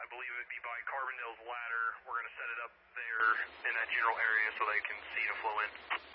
believe it would be by Carbondale's ladder. We're going to set it up there in that general area so they can see to flow in.